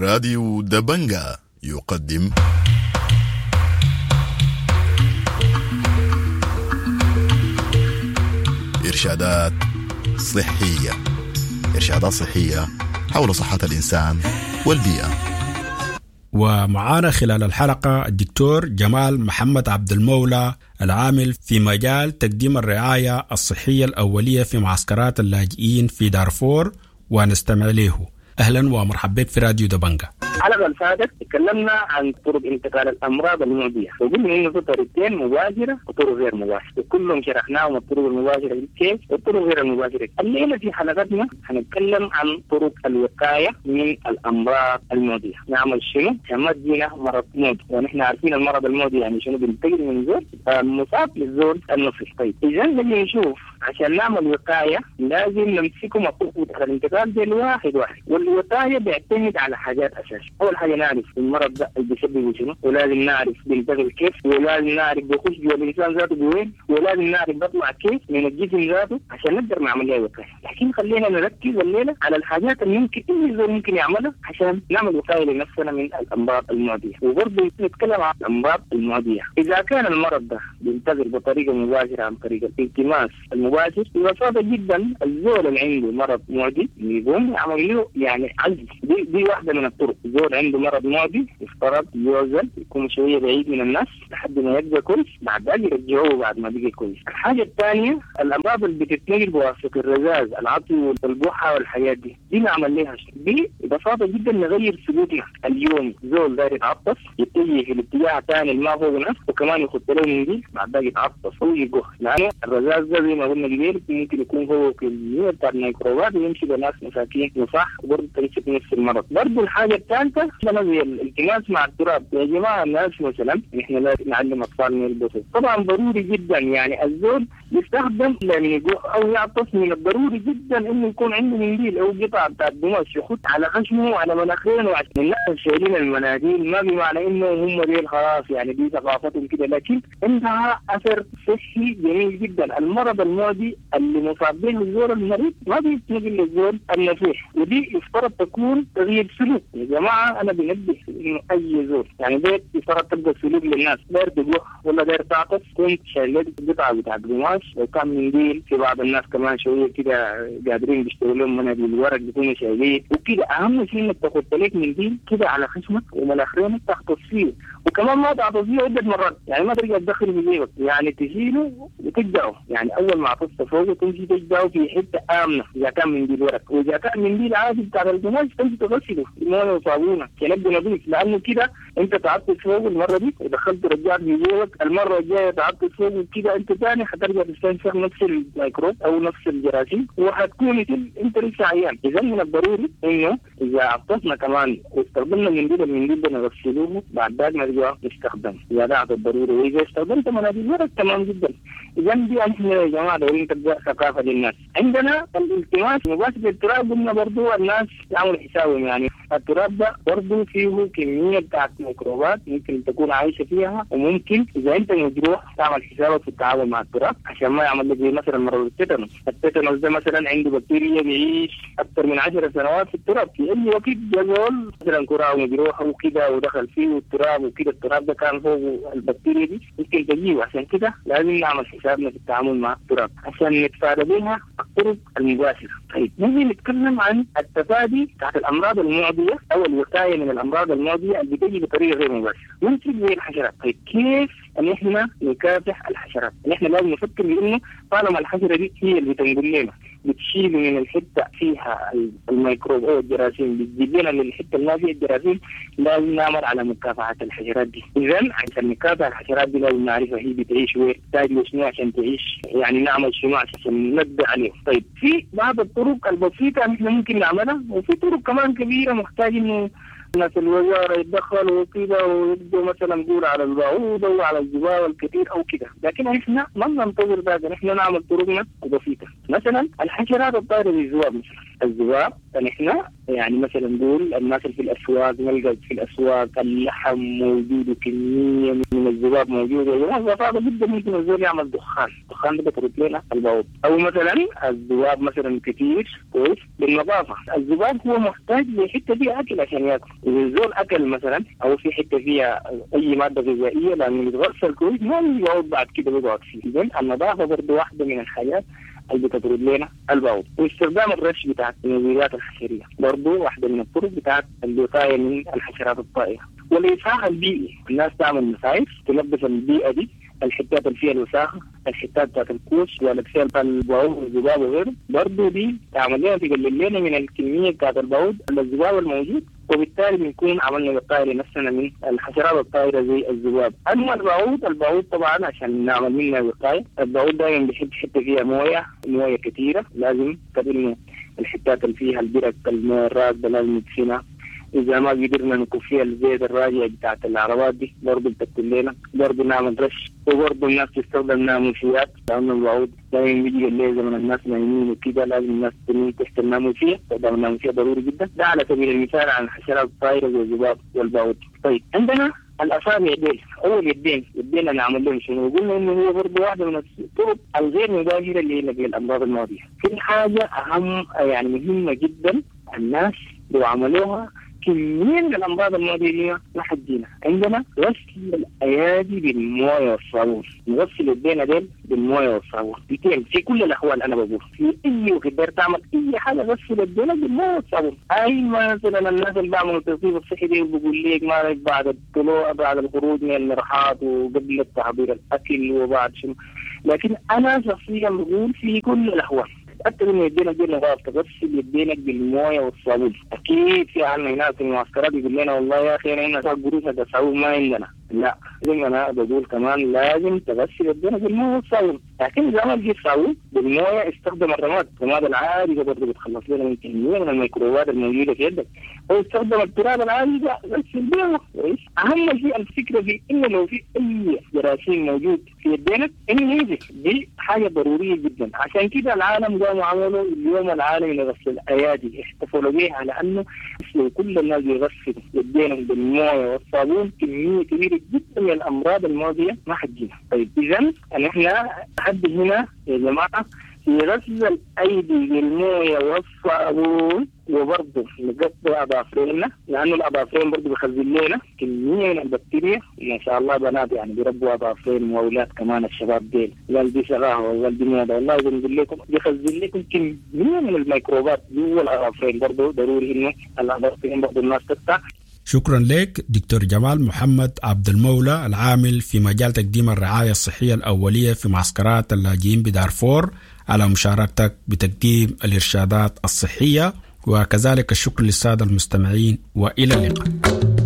راديو دبنجا يقدم إرشادات صحية حول صحة الإنسان والبيئة. ومعانا خلال الحلقة الدكتور جمال محمد عبد المولى العامل في مجال تقديم الرعاية الصحية الأولية في معسكرات اللاجئين في دارفور، ونستمع له. أهلا ومرحبا بك في راديو دبنجا. الحلقة اللي فاتت تكلمنا عن طرق انتقال الأمراض المعدية، وقلنا إنه في طريقتين مباشرة وطرق غير مباشرة، وكلهم شرحناهم الطرق المباشرة كيف والطرق غير المباشرة. الليلة في حلقتنا هنتكلم عن طرق الوقاية من الأمراض المعدية. نعمل شنو؟ ما تجينا مرض معدي، ونحن عارفين المرض المعدي يعني شنو، بينتقل من زول مصاب للزول النصفي. طيب إذا نجي نشوف عشان نعمل وقاية لازم نمسكهم الطرق الانتقال دي واحد، والوقاية بيعتمد على حاجات أساسية. أول حاجة نعرف المرض ده اللي بيسببه شنو، ولازم نعرف بينتقل كيف، ولازم نعرف بيخش جوا الإنسان ذاته بوين، ولازم نعرف بيطلع كيف من الجسم ذاته عشان نقدر نعمل له وقاية. لكن خلينا نركز الليلة على الحاجات اللي ممكن يعملها عشان نعمل وقاية لنفسنا من الأمراض المعدية. وبرضه نتكلم عن الأمراض المعدية. إذا كان المرض ده بينتقل بطريقة مباشرة عن طريق الالتماس المباشر، ببساطة جدا الزول اللي عنده مرض معدي يقوم يعمل له يعني عزل. دي واحدة من الطرق. زول عنده مرض معدي يفترض يعزل، يكون شوية بعيد من الناس لحد ما يبقى كويس، بعد ذلك يرجعوه بعد ما بقى كويس. الحاجة الثانية الأمراض اللي بتتنقل بواسطة الرذاذ، العطي والبحة والحاجات دي نعمل لها دي ببساطة جدا نغير سلوكنا اليومي. زول داير يتعطس يتجه في الاتجاه الثاني ما هو نفسه، وكمان يخط له منديل بعد ذلك يتعطس ويجوه، لأنه الرذاذ ده زي ما قلنا قبل ممكن يكون هو كمية بتاع الميكروبات ويمشي بناس مساكين وصح، وبرضه تمسك نفس المرض. برضه الحاجة الثالثة زي الالتماس مع التراب. يا جماعة الناس مثلا احنا لازم نعلم أطفالنا يلبسوا، طبعا ضروري جدا يعني الزول يستخدم لما يجوع أو يعطس من الضروري جدا إنه يكون عنده منديل أو قطعة بتاع قماش يخط على خشمه وعلى مناخيره. عشان الناس شايلين المناديل ما بمعنى إنه هم ديل خلاص يعني دي ثقافتهم كده، لكن عندها أثر صحي جميل جدا. المرض المعدي اللي مصاب به الزول المريض ما بيتنقل للزول النفيح، ودي يفترض تكون تغيير سلوك. يا جماعة أنا بنبه إنه أي زول يعني بيت يفترض تبقى سلوك للناس، داير تجوع ولا داير تعطس كنت شايلين قطعة بتاع قماش وكان منديل. في بعض الناس كمان شوية كده قادرين بيشتروا لهم مناديل الورق بيكونوا شايلين وكده. أهم شيء إنك تاخد لك منديل كده على خشمك ومناخيرك تحطس فيه، وكمان ما تعطس فيه عدة مرات، يعني ما ترجع تدخله في جيبك، يعني تشيله وتجدعه. يعني أول ما عطست فوقه تمشي تجدعه في حتة آمنة إذا كان منديل ورق، وإذا كان منديل عادي بتاع القماش تمشي تغسله بمويه وصابونة كنبه نظيف، لأنه كده أنت تعطس فوقه المرة دي ودخلت رجعت في جيبك، المرة الجاية تعطس فوقه كده أنت ثاني حترجع تستنشق نفس الميكروب أو نفس الجراثيم وحتكون أنت لسه عيان. إذا من الضروري إنه إذا عطسنا كمان واستخدمنا المنديل ده نغسلوه بعد ذلك نرجع نستخدمه إذا ده الضروري. وإذا استخدمت مناديل ورق تمام جدا. إذا دي احنا يا جماعة دورين تبدأ ثقافة للناس. عندنا الالتماس مباشر التراب، قلنا برضو الناس يعملوا حسابهم، يعني التراب ده برضو فيه كمية بتاعت ميكروبات ممكن تكون عايشة فيها، وممكن إذا أنت مجروح تعمل حسابك في التعامل مع التراب عشان ما يعمل لك زي مثلا مرض التيتانوس. التيتانوس ده مثلا عنده بكتيريا بيعيش أكثر من 10 سنوات في التراب، في أي وقت جزول مثلا كرة مجروحة وكده ودخل فيه التراب وكده، التراب ده كان فوق البكتيريا دي ممكن تجيه. عشان كده لازم نعمل حسابنا في التعامل مع التراب عشان نتفادى بها الطرق المباشرة. طيب نجي نتكلم عن التفادي بتاعت الأمراض المعدية أو الوقاية من الأمراض المعدية اللي بتجي بطريقة غير مباشرة. نمسك زي الحشرات. طيب كيف ان احنا نكافح الحشرات؟ احنا لازم نفكر بانه طالما الحشرة دي هي اللي بتنقل لنا بتشيل من الحتة فيها الميكروب او الجراثيم بتجيب لنا للحتة اللي ما فيها الجراثيم، لازم نعمل على مكافحة الحشرات دي. اذا عشان نكافح الحشرات دي لازم نعرفها هي بتعيش وين، تحتاج شنو عشان تعيش، يعني نعمل شنو عشان نبدأ عليه. طيب في بعض الطرق البسيطة احنا ممكن نعملها، وفي طرق كمان كبيرة محتاج انه الناس الوزارة يتدخلوا وكده ويبدوا مثلا نقول على البعوضة وعلى الزباوة الكثير أو كده، لكن إحنا ما ننتظر ذلك، إحنا نعمل طرقنا بسيطة. مثلا الحشرات الطائرة زي الذباب، مثلا الذباب فنحن يعني مثلا نقول الناس اللي في الأسواق نلقى في الأسواق اللحم موجود وكمية من الذباب موجودة، وهذا صعب جدا ممكن الزول يعمل دخان ده بترد لنا البعوض. أو مثلا الذباب مثلا كتير كويس بالنظافة، الذباب هو محتاج لحتة فيها أكل عشان يأكل، إذا الزول أكل مثلا أو في حتة فيها أي مادة غذائية لأنه يتغسل كويس ما يقعد بعد كده بيقعد فيه. إذن النظافة برضه واحدة من الحاجات اللي بتطرد لنا البعوض. واستخدام الرش بتاعت المبيدات الحشرية برضه واحدة من الطرق بتاعت الوقاية من الحشرات الطائرة. والإصلاح البيئي، الناس تعمل مساعف تنظف البيئة دي، الحتات اللي فيها الوساخة، الحتات بتاعت الكوش والأكسير بتاع البعوض والذباب وغيره، برضه دي تعمل لنا تقلل لنا من الكمية بتاعت البعوض الذباب الموجود، وبالتالي بنكون عملنا وقاية لنفسنا من الحشرات الطائرة زي الذباب. أما البعوض طبعا عشان نعمل منها وقاية، البعوض دائما بيحب حتة فيها موية كثيرة، لازم قبل الحتات اللي فيها البرك الموية الراكدة لازم ندفنها. إذا ما قدرنا نكون فيها الزيت الراجع بتاعت العربات دي برضه بتكتل لنا، برضه نعمل رش. وبرضه الناس تستخدم ناموسيات، لأنه البعوض دائما بيجي الليل زمن الناس نايمين وكده لازم الناس تنام تحت الناموسية، استخدام الناموسية ضروري جدا. ده على سبيل المثال عن الحشرات الطائرة زي الذباب والبعوض. طيب عندنا الأصابع ديل، أول يدينا نعمل لهم شنو؟ قلنا إنه هو برضه واحدة من الطرق الغير مباشرة اللي نقل الأمراض الماضية. في حاجة أهم يعني مهمة جدا، الناس لو عملوها كمية من الأمراض المعدية ما حدينا. عندنا غسل الأيادي بالموية والصابون، نغسل يدينا ديل بالموية والصابون في كل الأحوال. أنا بقول في أي وقت تعمل أي حاجة غسل يدينا بالموية والصابون. أي مثلا الناس اللي بعملوا التوظيف الصحي دي بقول لك ما بعد الطلوع بعد الخروج من المرحاض وقبل تحضير الأكل وبعد شنو، لكن أنا شخصيا بقول في كل الأحوال تأكد إن يدينا دي نظافة، تغسل يدينك بالموية والصابون. أكيد في عنا ناس في المعسكرات يقول لنا والله يا أخي أنا قروش هذا صابون ما عندنا، لا زي أنا بقول كمان لازم تغسل يدينا بالموية والصابون. لكن إذا ما لقيت صابون بالموية استخدم الرماد العادي ده برضه بتخلص لنا من كمية من الميكروبات الموجودة في يدك، أو استخدم التراب العادي ده غسل بيه كويس. أهم شيء الفكرة في إنه لو في أي جراثيم موجود في يدينك إنه ينزف، دي حاجة ضرورية جدا. عشان كده العالم قاموا عملوا اليوم العالمي لغسل الأيادي، احتفلوا به على أنه كل الناس يغسلوا يدينهم بالموية والصابون، كمية كبيرة جدا من الأمراض الماضية ما حجينا. طيب إذن نحن لحد هنا يا جماعة في غسل الأيدي بالموية والصابون، وبرضه نقطع أظافرنا لأنه الأظافرين برضه بيخزن لنا كمية من البكتيريا. ما شاء الله بنات يعني بيربوا أظافرين وأولاد كمان الشباب ديل والدي شغاها والدي موضة، والله بنقول لكم بيخزن لكم كمية من الميكروبات جوا الأظافرين. برضه ضروري إنه الأظافرين برضه الناس تقطع. شكرا لك دكتور جمال محمد عبد المولى، العامل في مجال تقديم الرعاية الصحية الأولية في معسكرات اللاجئين بدارفور، على مشاركتك بتقديم الإرشادات الصحية. وكذلك الشكر للسادة المستمعين، وإلى اللقاء.